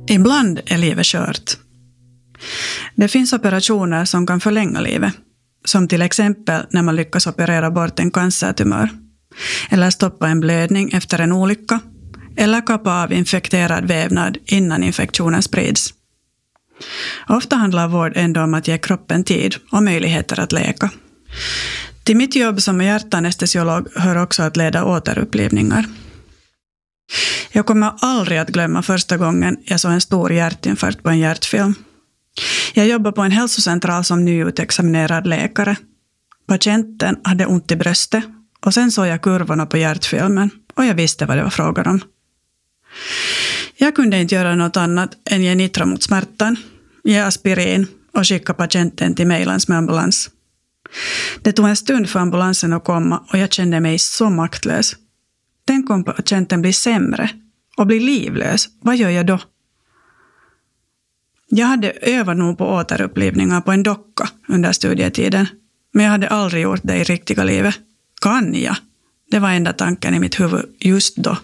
Ibland är livet kört. Det finns operationer som kan förlänga livet, som till exempel när man lyckas operera bort en cancertumör, eller stoppa en blödning efter en olycka, eller kappa av infekterad vävnad innan infektionen sprids. Ofta handlar vård ändå om att ge kroppen tid och möjligheter att läka. Till mitt jobb som hjärtanestesiolog hör också att leda återupplivningar. Jag kommer aldrig att glömma första gången jag såg en stor hjärtinfarkt på en hjärtfilm. Jag jobbar på en hälsocentral som nyutexaminerad läkare. Patienten hade ont i bröstet och sen såg jag kurvorna på hjärtfilmen och jag visste vad det var frågan om. Jag kunde inte göra något annat än ge nitro mot smärtan, ge aspirin och skicka patienten till Mejlans med ambulans. Det tog en stund för ambulansen att komma och jag kände mig så maktlös. Tänk om patienten blir sämre och blir livlös. Vad gör jag då? Jag hade övat nog på återupplivningar på en docka under studietiden, men jag hade aldrig gjort det i riktiga livet. Kan jag? Det var enda tanken i mitt huvud just då.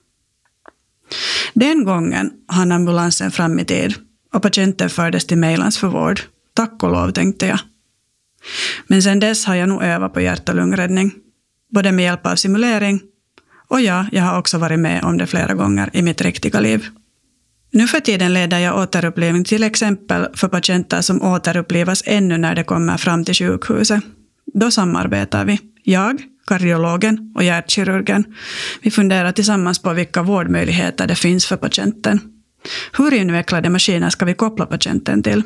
Den gången hann ambulansen fram i tid och patienten fördes till Mejlans för vård. Tack och lov, tänkte jag. Men sen dess har jag nog övat på hjärt- och lungräddning, både med hjälp av simulering och jag har också varit med om det flera gånger i mitt riktiga liv. Nu för tiden leder jag återupplivning till exempel för patienter som återupplivas ännu när det kommer fram till sjukhuset. Då samarbetar vi, jag, kardiologen och hjärtkirurgen. Vi funderar tillsammans på vilka vårdmöjligheter det finns för patienten. Hur invecklade maskiner ska vi koppla patienten till?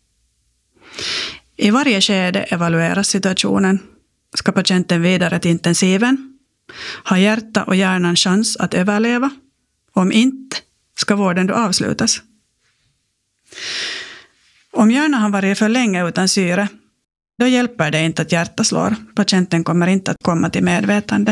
I varje skede evalueras situationen. Ska patienten vidare till intensiven? Har hjärta och hjärnan chans att överleva? Om inte, ska vården då avslutas? Om hjärnan har varit för länge utan syre, då hjälper det inte att hjärtat slår. Patienten kommer inte att komma till medvetande.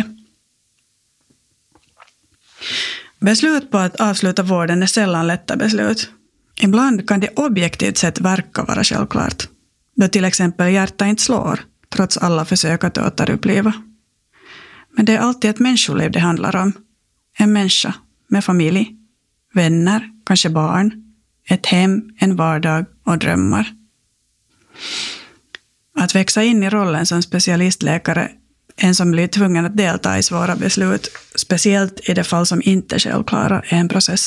Beslut på att avsluta vården är sällan lätta beslut. Ibland kan det objektivt sett verka vara självklart. Då till exempel hjärtat inte slår, trots alla försök att återuppliva. Men det är alltid ett människoliv det handlar om. En människa med familj, vänner, kanske barn, ett hem, en vardag och drömmar. Att växa in i rollen som specialistläkare, en som blir tvungen att delta i svåra beslut, speciellt i de fall som inte är självklara, är en process.